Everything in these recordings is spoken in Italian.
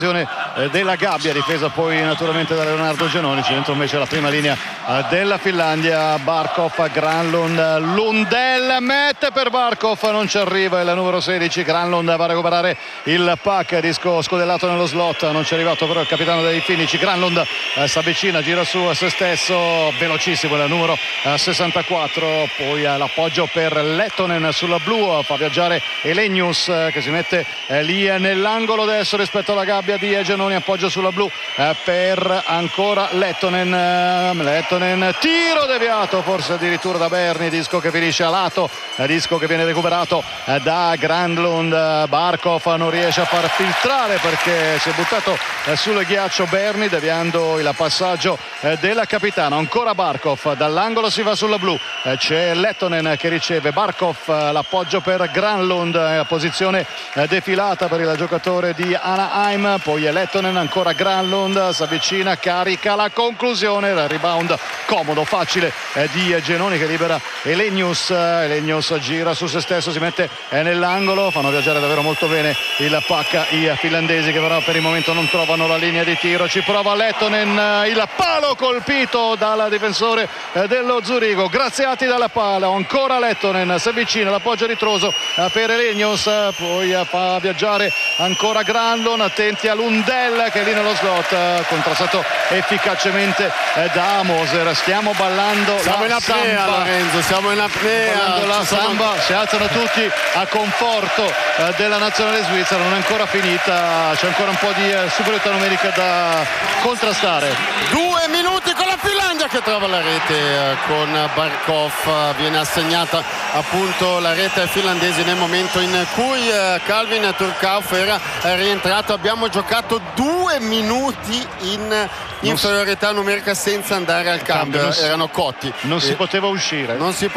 della gabbia, difesa poi naturalmente da Leonardo Genoni. C'è dentro invece la prima linea della Finlandia, Barkov, Granlund, Lundell mette per Barkov, non ci arriva il numero 16. Granlund va a recuperare il puck, disco scodellato nello slot, non ci è arrivato però il capitano dei Finnici. Granlund si avvicina, gira su se stesso, velocissimo il numero 64, poi l'appoggio per Lettonen sulla blu, fa viaggiare Elenius che si mette lì nell'angolo destro rispetto alla gabbia di Genoni, appoggio sulla blu per ancora Lettonen, tiro deviato forse addirittura da Berni, disco che finisce a lato, disco che viene recuperato da Granlund. Barkov non riesce a far filtrare perché si è buttato sul ghiaccio Berni, deviando il passaggio della capitana. Ancora Barkov, dall'angolo si va sulla blu, c'è Lettonen che riceve, Barkov l'appoggio per Granlund, la posizione defilata per il giocatore di Anaheim, poi Lettonen, ancora Granlund, si avvicina, carica la conclusione, il rebound comodo, facile di Genoni che libera Elenius gira su se stesso, si mette nell'angolo, fanno viaggiare davvero molto bene il puck i finlandesi che però per il momento non trovano la linea di tiro. Ci prova Lettonen, il palo colpito dal difensore dello Zurigo, graziati dalla pala, ancora Lettonen, si avvicina, l'appoggio ritroso per Elenius, poi fa viaggiare ancora Granlund, attenti a Lundell che è lì nello slot, contrastato efficacemente da Moser. Stiamo ballando, siamo in apnea, Lorenzo, siamo in apnea, la samba, si alzano tutti a conforto della nazionale svizzera, non è ancora finita, c'è ancora un po' di superiorità numerica da contrastare. 2 minuti con la Finlandia che trova la rete con Barkov, viene assegnata appunto la rete ai finlandesi nel momento in cui Calvin Turkauf era rientrato. Abbiamo giocato 2 minuti in inferiorità numerica senza andare al cambio, erano cotti, non si poteva uscire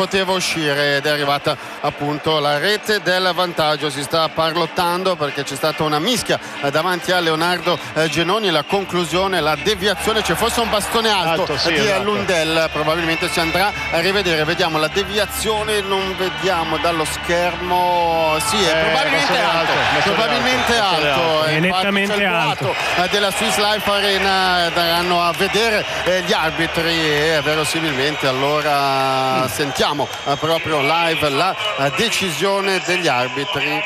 ed è arrivata appunto la rete del vantaggio. Si sta parlottando perché c'è stata una mischia davanti a Leonardo Genoni, la conclusione, la deviazione, c'è forse un bastone alto sì, di esatto. Lundell, probabilmente si andrà a rivedere, vediamo la deviazione, non vediamo dallo schermo, sì è probabilmente alto, è nettamente alto della Swiss Life Arena, daranno a vedere gli arbitri e verosimilmente allora sentiamo proprio live la decisione degli arbitri.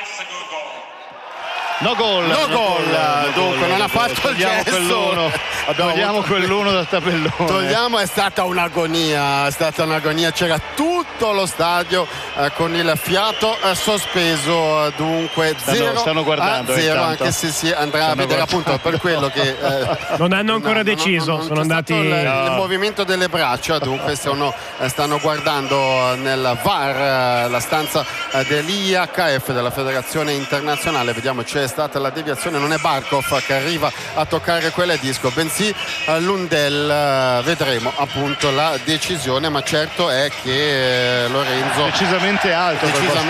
No gol, dunque non ha fatto il gesto, togliamo quell'uno dal tabellone, è stata un'agonia, c'era tutto lo stadio con il fiato sospeso, dunque 0-0, anche se si andrà a vedere appunto per quello che non hanno ancora deciso, sono andati il movimento delle braccia, dunque stanno guardando nel VAR, la stanza dell'IHF, della Federazione Internazionale. Vediamo, c'è stata la deviazione, non è Barkov che arriva a toccare quel disco, bensì Lundell. Vedremo appunto la decisione, ma certo è che Lorenzo decisamente alto,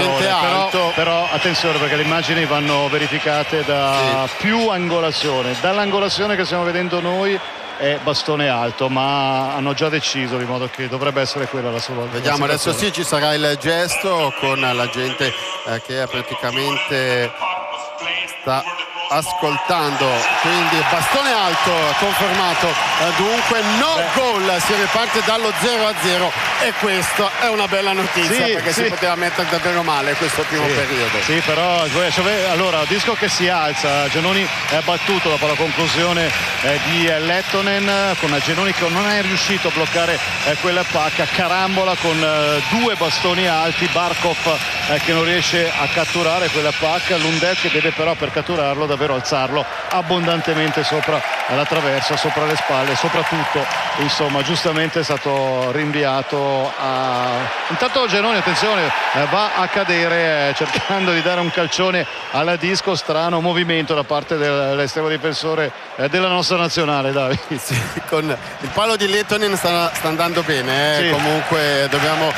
però attenzione perché le immagini vanno verificate da più angolazione, dall'angolazione che stiamo vedendo noi è bastone alto, ma hanno già deciso, di modo che dovrebbe essere quella la sua. Vediamo adesso, sì, ci sarà il gesto con la gente che praticamente sta ascoltando, quindi bastone alto confermato, dunque no gol, si riparte dallo 0-0 e questa è una bella notizia, perché si poteva mettere davvero male questo primo periodo. Sì, però allora disco che si alza, Genoni è battuto dopo la conclusione di Lettonen, con Genoni che non è riuscito a bloccare quella pacca, carambola con 2 bastoni alti, Barkov che non riesce a catturare quella pacca, Lundell che deve però per catturarlo davvero alzarlo abbondantemente sopra la traversa, sopra le spalle, soprattutto insomma giustamente è stato rinviato intanto Genoni, attenzione, va a cadere cercando di dare un calcione alla disco, strano movimento da parte dell'estremo difensore della nostra nazionale, Davide. Sì, con il palo di Lettonen sta andando bene, comunque dobbiamo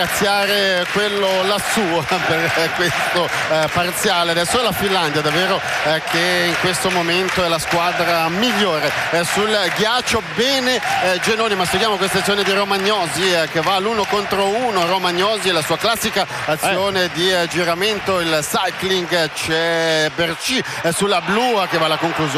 ringraziare quello lassù per questo parziale. Adesso la Finlandia davvero che in questo momento è la squadra migliore sul ghiaccio. Bene Genoni, ma seguiamo questa azione di Romagnosi che va all'1 contro 1. Romagnosi, la sua classica azione di giramento, il cycling. C'è Berci sulla blu che va alla conclusione